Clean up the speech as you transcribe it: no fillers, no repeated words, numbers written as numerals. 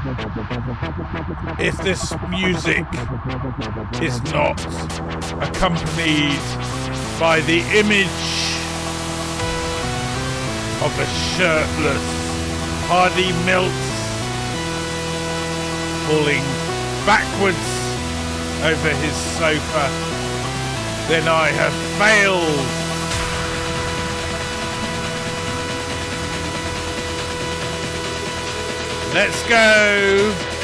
if this music is not accompanied by the image of a shirtless Hardy Milts falling backwards over his sofa, then I have failed. Let's go.